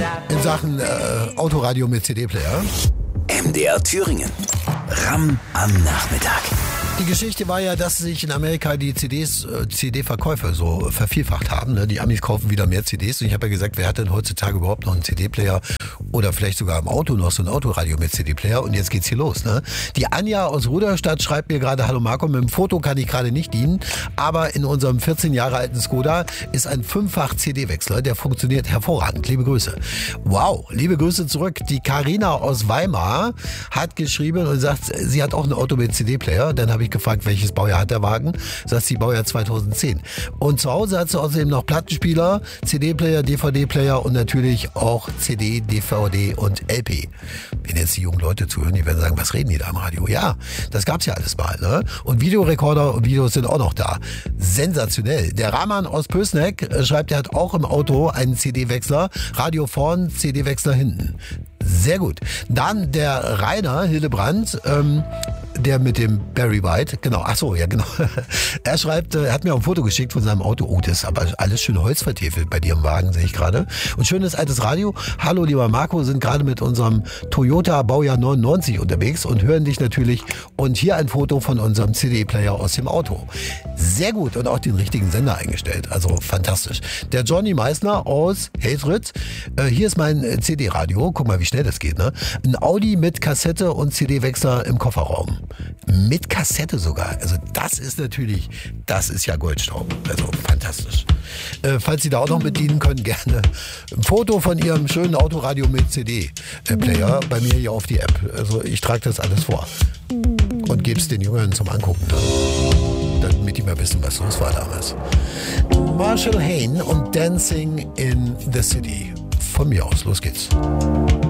in Sachen Autoradio mit CD-Player. MDR Thüringen. Ram am Nachmittag. Die Geschichte war ja, dass sich in Amerika die CD-Verkäufe so vervielfacht haben. Ne? Die Amis kaufen wieder mehr CDs. Und ich habe ja gesagt, wer hat denn heutzutage überhaupt noch einen CD-Player oder vielleicht sogar im Auto noch so ein Autoradio mit CD-Player? Und jetzt geht's hier los. Ne? Die Anja aus Rudolstadt schreibt mir gerade, hallo Marco, mit dem Foto kann ich gerade nicht dienen, aber in unserem 14 Jahre alten Skoda ist ein 5-fach-CD-Wechsler, der funktioniert hervorragend. Liebe Grüße. Wow, liebe Grüße zurück. Die Carina aus Weimar hat geschrieben und sagt, sie hat auch ein Auto mit CD-Player. Dann habe ich gefragt, welches Baujahr hat der Wagen? Sagt sie, Baujahr 2010. Und zu Hause hat sie außerdem noch Plattenspieler, CD-Player, DVD-Player und natürlich auch CD, DVD und LP. Wenn jetzt die jungen Leute zuhören, die werden sagen, was reden die da im Radio? Ja, das gab's ja alles mal. Ne? Und Videorekorder und Videos sind auch noch da. Sensationell. Der Rahman aus Pößneck schreibt, er hat auch im Auto einen CD-Wechsler, Radio vorn, CD-Wechsler hinten. Sehr gut. Dann der Rainer Hillebrand, der mit dem Barry White, genau, ach so, ja genau. Er schreibt, er hat mir auch ein Foto geschickt von seinem Auto. Oh, das ist aber alles schön holzvertäfelt bei dir im Wagen, sehe ich gerade. Und schönes altes Radio. Hallo, lieber Marco, sind gerade mit unserem Toyota Baujahr 99 unterwegs und hören dich natürlich. Und hier ein Foto von unserem CD-Player aus dem Auto. Sehr gut und auch den richtigen Sender eingestellt. Also fantastisch. Der Johnny Meissner aus Helfritz. Hier ist mein CD-Radio. Guck mal, wie schnell das geht, ne? Ein Audi mit Kassette und CD-Wechsler im Kofferraum. Mit Kassette sogar. Also das ist natürlich, das ist ja Goldstaub. Also fantastisch. Falls Sie da auch noch bedienen können, gerne ein Foto von Ihrem schönen Autoradio mit CD-Player bei mir hier auf die App. Also ich trage das alles vor und gebe es den Jüngern zum Angucken. Damit die mal wissen, was los war damals. Marshall Hayne und Dancing in the City. Von mir aus, los geht's.